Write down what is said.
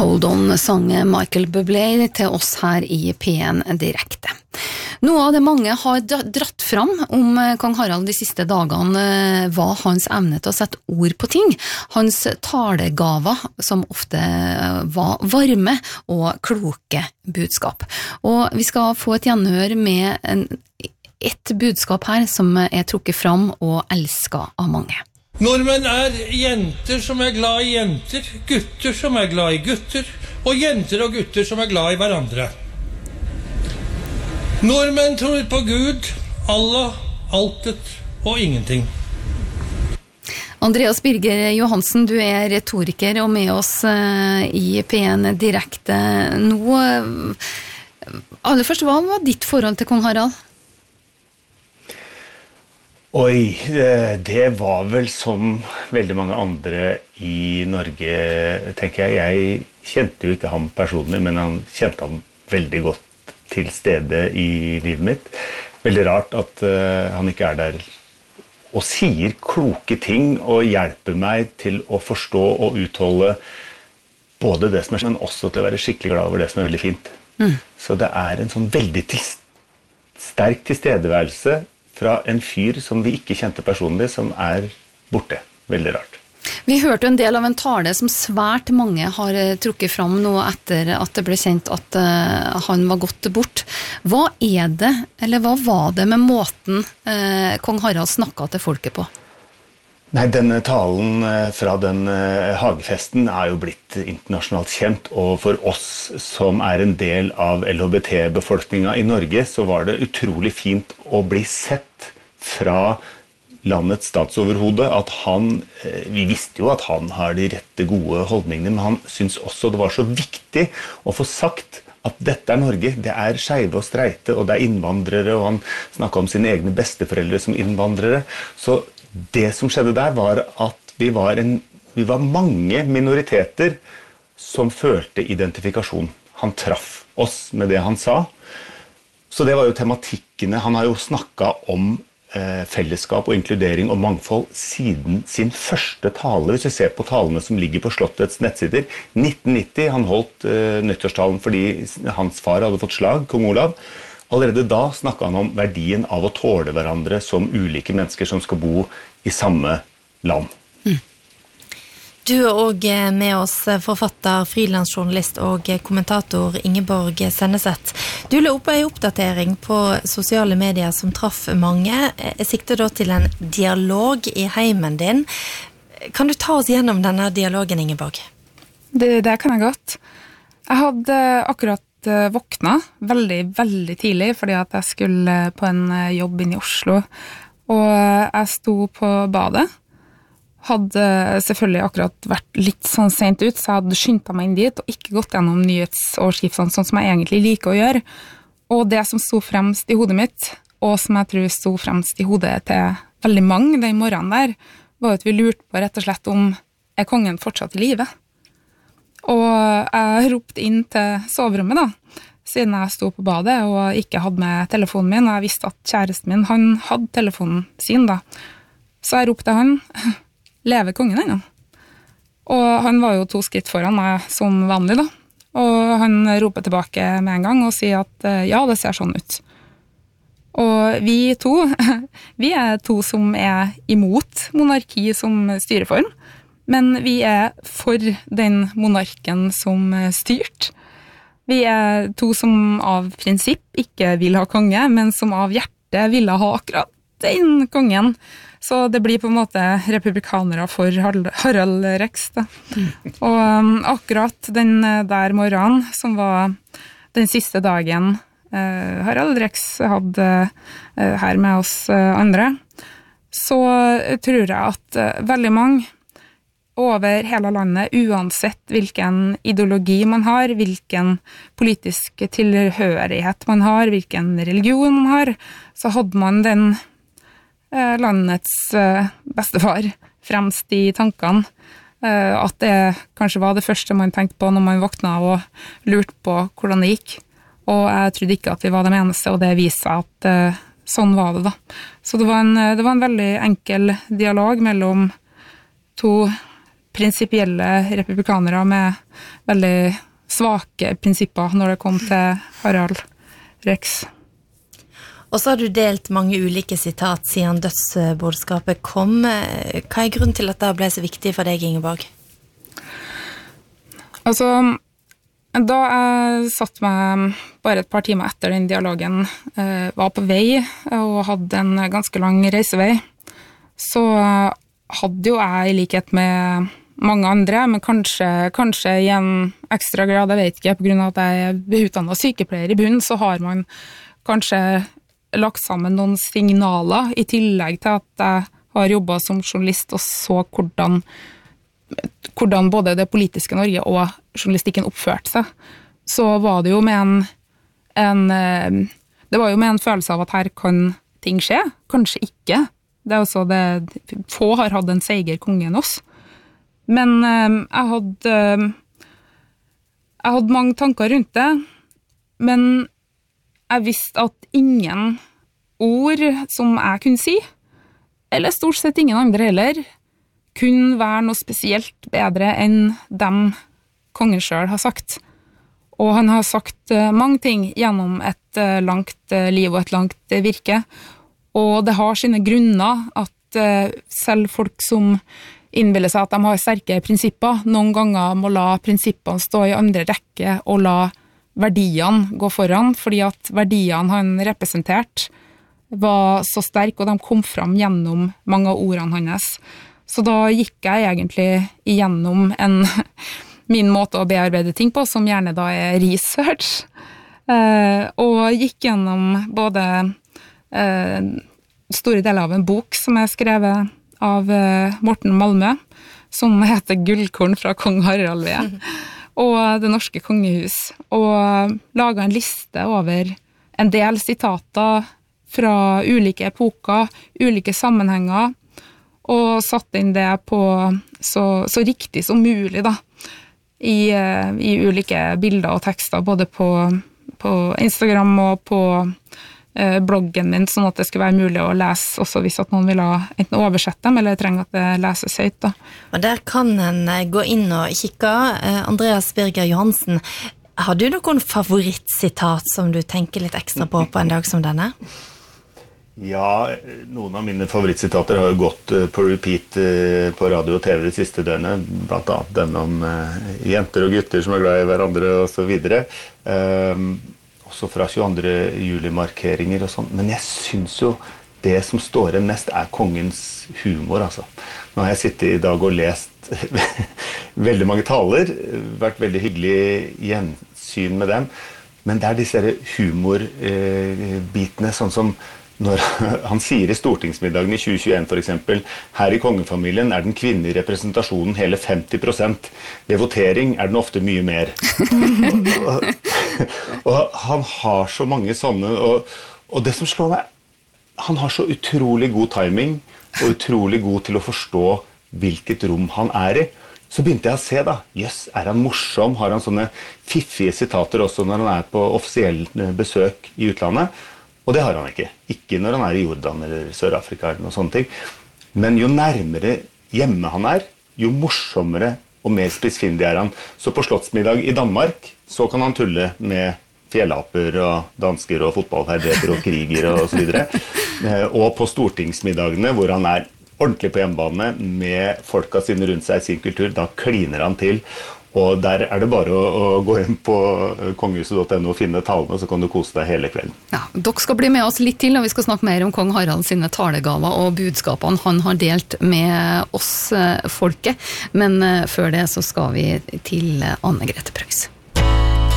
Hold On sang Michael Bublé til oss her i P1 direkte. Noe av det mange har dratt fram om kong Harald de siste dagene var hans evne til å sette ord på ting, hans talegaver som ofte var varme og kloke budskap. Og vi skal få et gjenhør med et budskap her som trukket fram og elsket av mange. Nordmenn jenter som glad i jenter, gutter som glad i gutter, og jenter og gutter som glad i hverandre. Nordmenn tror på Gud, Allah, altet og ingenting. Andreas Birger Johansen, du retoriker og med oss i P1 direkte nå. Aller først, hva var ditt forhold til kong Harald? Oi, det var vel som veldig mange andre i Norge, tenker jeg. Jeg kjente jo ikke ham personlig, men han kjente ham veldig godt til stede i livet mitt. Veldig rart at han ikke der og sier kloke ting og hjelper meg til å forstå og utholde både det som men også til å være skikkelig glad over det som veldig fint. Så det en sånn veldig sterk tilstedeværelse fra en fyr som vi ikke kjente personlig, som borte. Veldig rart. Vi hørte en del av en tale som svært mange har trukket fram nå etter at det ble kjent at han var gått bort. Hva det, eller hva var det med måten kong Harald snakket til folket på? Nei, denne talen fra den hagefesten jo blitt internasjonalt kjent, og for oss som en del av LHBT-befolkningen i Norge, så var det utrolig fint å bli sett fra landets statsoverhode, at vi visste jo at han har de rette gode holdningene, men han synes også det var så viktig å få sagt at dette Norge, det skeive og streite, og det innvandrere, og han snakket om sine egne besteforeldre som innvandrere. Så det som skjedde der var at vi var mange minoriteter som følte identifikasjon. Han traff oss med det han sa. Så det var jo tematikkene. Han har jo snakket om fellesskap og inkludering og mangfold siden sin første tale. Hvis vi ser på talene som ligger på Slottets nettsider, 1990, han holdt nyttårstalen fordi hans far hadde fått slag, kong Olav. Allerede da snakket han om verdien av å tåle hverandre som ulike mennesker som skal bo i samme land. Du også med oss, forfatter, frilansjournalist og kommentator Ingeborg Senneset. Du la opp en oppdatering på sosiale medier som traff mange. Jeg sikter da til en dialog i heimen din. Kan du ta oss gjennom denne dialogen, Ingeborg? Det kan jeg godt. Jeg hadde akkurat våkna veldig, veldig tidlig fordi at jeg skulle på en jobb inne i Oslo. Og jeg sto på badet. Hadde selvfølgelig akkurat vært litt sånn sent ut, så jeg hadde skyndt meg inn dit og ikke gått gjennom nyhetsoverskriftene sånn som jeg egentlig liker å gjøre. Og det som sto fremst i hodet mitt, og som jeg tror sto fremst i hodet til veldig mange den morgenen der, var at vi lurte på rett og slett om kongen fortsatt i live. Og jeg ropte inn til soverommet da, siden jeg sto på badet og ikke hadde med telefonen min, og jeg visste at kjæresten min, han hadde telefonen sin da. Så jeg ropte han, lever kongen ennå? Og han var jo 2 skritt foran meg som vanlig da. Og han roper tilbake med en gang og sier at ja, det ser sånn ut. Og vi to som imot monarki som styreform, men vi for den monarken som styrt. Vi 2 som av prinsipp ikke vil ha konge, men som av hjerte ville ha akkurat den kongen. Så det blir på en måte republikanere for Harald Rex da. Og akkurat den der morgenen, som var den siste dagen Harald Rex hadde her med oss andre, så tror jeg at veldig mange over hele landet, uansett hvilken ideologi man har, hvilken politisk tilhørighet man har, hvilken religion man har, så hadde man den landets bestefar fremst i tankene, at det kanskje var det første man tenkte på når man våkna og lurte på hvordan det gikk. Og jeg trodde ikke at vi var de eneste, og det viser seg at sånn var det da. Så det var en veldig enkel dialog mellom 2 prinsipielle republikanere med veldig svake prinsipper når det kom til Harald Rex. Og så har du delt mange ulike sitat siden dødsbudskapet kom. Hva grunnen til at det ble så viktig for deg, Ingeborg? Altså, da jeg satt meg bare et par timer etter den dialogen, var på vei og hadde en ganske lang reisevei, så hadde jo jeg i likhet med mange andre, men kanskje i en ekstra grad, jeg vet ikke, på grunn av at jeg er utdannet sykepleier i bunnen, så har man kanskje lagt sammen noen signaler i tillegg til at jeg har jobbet som journalist og så hvordan både det politiske Norge og journalistikken oppførte seg. Så var det jo med det var jo med en følelse av at her kan ting skje, kanskje ikke. Det er også det, få har hatt en seiger konge enn oss. Men jeg hadde mange tanker rundt det, men jeg visste at ingen ord som jeg kunne si, eller stort sett ingen andre heller, kunne være noe spesielt bedre enn dem kongen selv har sagt. Og han har sagt mange ting gjennom et langt liv og et langt virke, og det har sine grunner at selv folk som innbiller seg at de har sterke prinsipper, noen ganger må la prinsippene stå i andre rekke og la verdiene gå foran, fordi at verdiene han representerte var så sterke, og de kom fram gjennom mange av ordene hans. Så da gikk jeg egentlig igjennom min måte å bearbeide ting på, som gjerne da er research, og gikk gjennom både store deler av en bok som er skrevet av Morten Malmø, som heter Gullkorn fra kong Harald V, og det norske kongehus, og laget en liste over en del sitater fra ulike epoker, ulike sammenhenger, og satt inn det på så riktig som mulig da, i ulike bilder og tekster, både på Instagram og på bloggen min, sånn at det skulle være mulig å lese også hvis at noen vil ha enten oversette dem, eller trenger at det leses høyt da. Og der kan en gå inn og kikke. Andreas Birger Johansen, har du noen favorittsitat som du tenker litt ekstra på en dag som denne? Ja, noen av mine favorittsitater har jo gått på repeat på radio og TV de siste døgnet, blant annet den om jenter og gutter som er glad i hverandre og så videre. Også fra 22. juli-markeringer og sånn. Men jeg synes jo det som står igjen mest er kongens humor, altså. Nå har jeg sittet i dag og lest veldig mange taler, vært veldig hyggelig gjensyn med dem, men det er disse humorbitene, sånn som når han sier i stortingsmiddagen i 2021 for eksempel, her i kongefamilien er den kvinnelige representasjonen hele 50%. Ved votering er den ofte mye mer. og han har så mange sånne, og det som slår meg, han har så utrolig god timing, og utrolig god til å forstå hvilket rom han er i. Så begynte jeg å se da, jøss, er han morsom? Har han sånne fiffige sitater også når han er på offisiell besøk i utlandet? Og det har han ikke. Ikke når han er i Jordan eller Sør-Afrika eller noe sånne ting. Men jo nærmere hjemme han er, jo morsommere og mer spissfindig er han. Så på slottsmiddag i Danmark, så kan han tulle med fjellaper og dansker og fotballferdigheter og kriger og så videre. Og på stortingsmiddagene, hvor han er ordentlig på hjemmebane med folka sine rundt seg i sin kultur, da kliner han til. Og der er det bare å gå inn på kongehuset.no og finne talene, så kan du kose deg hele kvelden. Ja, dere skal bli med oss litt til, og vi skal snakke mer om kong Harald sine talegaver og budskapene han har delt med oss folket. Men før det så skal vi til Anne Grete Preus.